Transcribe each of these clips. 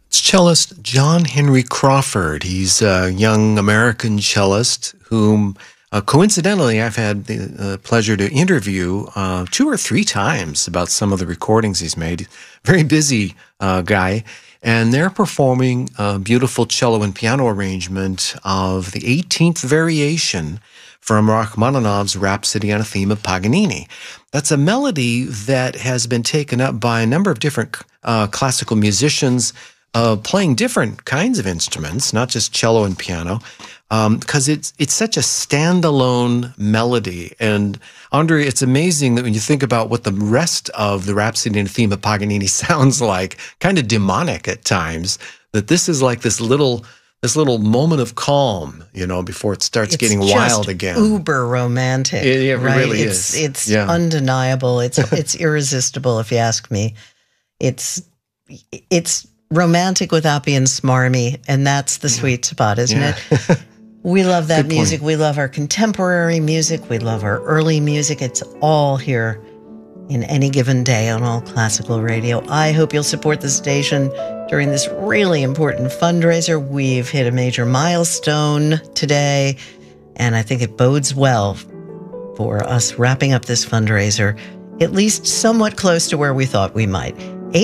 It's cellist John Henry Crawford. He's a young American cellist whom, coincidentally, I've had the pleasure to interview 2 or 3 times about some of the recordings he's made. Very busy guy. And they're performing a beautiful cello and piano arrangement of the 18th variation from Rachmaninoff's Rhapsody on a Theme of Paganini. That's a melody that has been taken up by a number of different classical musicians playing different kinds of instruments, not just cello and piano, because it's such a standalone melody. And Andre, it's amazing that when you think about what the rest of the Rhapsody in a Theme of Paganini sounds like, kind of demonic at times, that this is like this little moment of calm, before it starts getting wild again. Uber romantic. It right? really is. It's undeniable. It's irresistible, if you ask me. It's romantic without being smarmy, and that's the sweet spot, isn't it? We love that music. We love our contemporary music. We love our early music. It's all here in any given day on All Classical Radio. I hope you'll support the station during this really important fundraiser. We've hit a major milestone today, and I think it bodes well for us wrapping up this fundraiser, at least somewhat close to where we thought we might.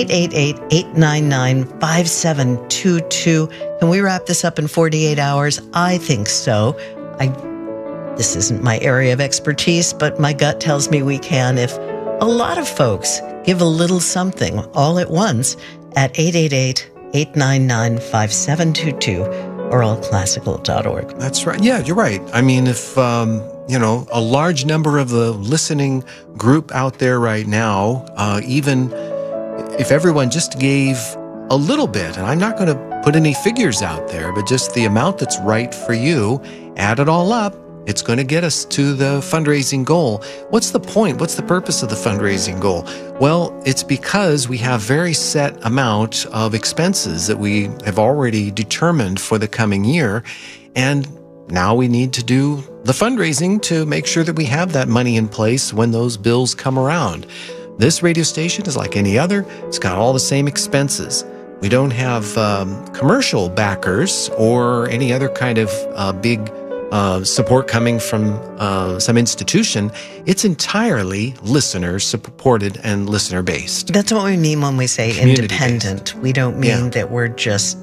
888-899-5722. Can we wrap this up in 48 hours? I think so. This isn't my area of expertise, but my gut tells me we can if a lot of folks give a little something all at once at 888-899-5722 or allclassical.org. That's right. Yeah, you're right. I mean, if, a large number of the listening group out there right now, even if everyone just gave a little bit, and I'm not going to put any figures out there, but just the amount that's right for you, add it all up, it's going to get us to the fundraising goal. What's the point? What's the purpose of the fundraising goal? Well, it's because we have very set amount of expenses that we have already determined for the coming year, and now we need to do the fundraising to make sure that we have that money in place when those bills come around. This radio station is like any other. It's got all the same expenses. We don't have commercial backers or any other kind of big support coming from some institution. It's entirely listener-supported and listener-based. That's what we mean when we say independent. We don't mean that we're just,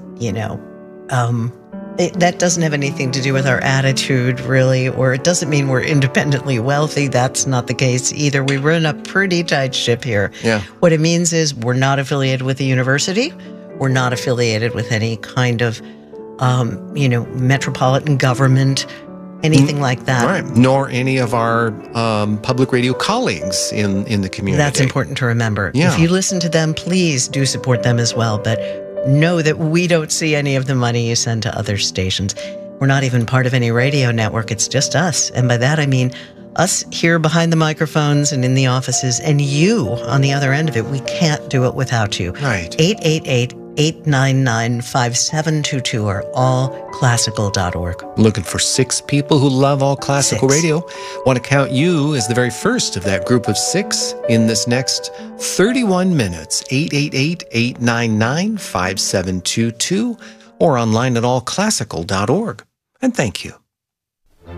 that doesn't have anything to do with our attitude, really, or it doesn't mean we're independently wealthy. That's not the case either. We run a pretty tight ship here. Yeah. What it means is we're not affiliated with a university. We're not affiliated with any kind of, metropolitan government, anything like that. Right. Nor any of our public radio colleagues in the community. That's important to remember. Yeah. If you listen to them, please do support them as well. But know that we don't see any of the money you send to other stations. We're not even part of any radio network. It's just us. And by that, I mean us here behind the microphones and in the offices, and you on the other end of it. We can't do it without you. Right. 888-899-5722 or allclassical.org. Looking for 6 people who love All Classical Radio. Want to count you as the very first of that group of 6 in this next 31 minutes. 888-899-5722 or online at allclassical.org. And thank you.